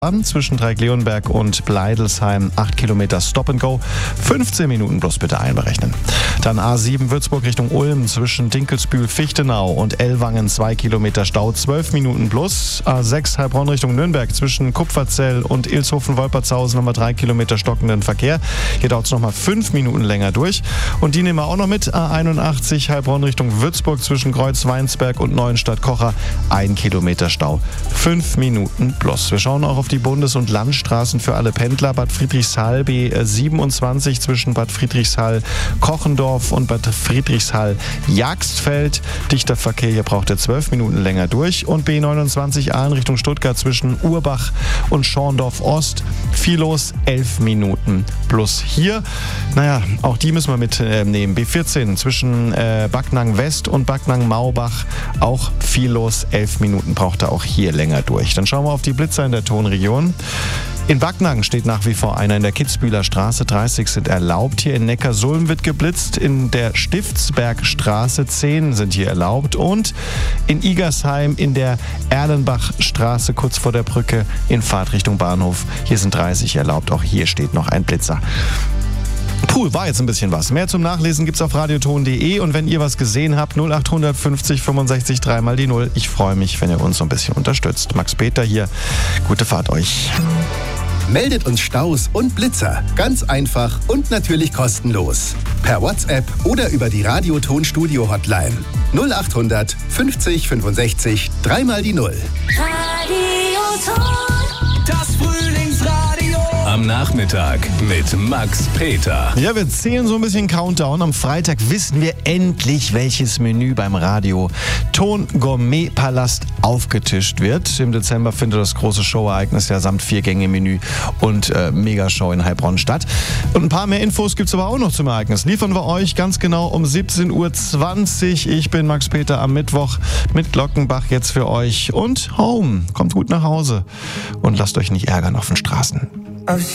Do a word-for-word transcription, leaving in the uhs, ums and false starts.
Zwischen Dreieck-Leonberg und Bleidelsheim acht Kilometer Stop and Go. fünfzehn Minuten bloß bitte einberechnen. Dann A sieben Würzburg Richtung Ulm zwischen Dinkelsbühl, Fichtenau und Ellwangen zwei Kilometer Stau, zwölf Minuten plus. A sechs Heilbronn Richtung Nürnberg zwischen Kupferzell und Ilshofen-Wolpertshausen nochmal drei Kilometer stockenden Verkehr. Hier dauert es nochmal fünf Minuten länger durch. Und die nehmen wir auch noch mit. A einundachtzig Heilbronn Richtung Würzburg zwischen Kreuz-Weinsberg und Neuenstadt-Kocher. ein Kilometer Stau. fünf Minuten plus. Wir schauen auch auf die Bundes- und Landstraßen für alle Pendler. Bad Friedrichshall B siebenundzwanzig zwischen Bad Friedrichshall Kochendorf und Bad Friedrichshall Jagstfeld. Dichter Verkehr, hier braucht er zwölf Minuten länger durch. Und B neunundzwanzig A in Richtung Stuttgart zwischen Urbach und Schorndorf Ost. Viel los, elf Minuten plus hier. Naja, auch die müssen wir mitnehmen. B vierzehn zwischen äh, Backnang West und Backnang Maubach. Auch viel los, elf Minuten braucht er auch hier länger durch. Dann schauen wir auf die Blitzer in der Tonregion. In Backnang steht nach wie vor einer. In der Kitzbüheler Straße dreißig sind erlaubt. Hier in Neckarsulm wird geblitzt. In der Stiftsbergstraße zehn sind hier erlaubt. Und in Igersheim in der Erlenbachstraße kurz vor der Brücke in Fahrtrichtung Bahnhof. Hier sind dreißig erlaubt. Auch hier steht noch ein Blitzer. Puh, war jetzt ein bisschen was. Mehr zum Nachlesen gibt's auf radioton punkt de und wenn ihr was gesehen habt, null acht fünfzig fünfundsechzig drei mal die null. Ich freue mich, wenn ihr uns so ein bisschen unterstützt. Max Peter hier. Gute Fahrt euch. Meldet uns Staus und Blitzer. Ganz einfach und natürlich kostenlos. Per WhatsApp oder über die Radioton Studio Hotline. null acht fünfzig fünfundsechzig drei mal die null. Radioton. Das Frühlingsradio. Am Nachmittag mit Max Peter. Ja, wir zählen so ein bisschen Countdown. Am Freitag wissen wir endlich, welches Menü beim Radio Ton Gourmet Palast aufgetischt wird. Im Dezember findet das große Showereignis ja samt Vier-Gänge-Menü und äh, Megashow in Heilbronn statt. Und ein paar mehr Infos gibt's aber auch noch zum Ereignis. Liefern wir euch ganz genau um siebzehn Uhr zwanzig. Ich bin Max Peter am Mittwoch mit Glockenbach jetzt für euch. Und Home. Kommt gut nach Hause und lasst euch nicht ärgern auf den Straßen.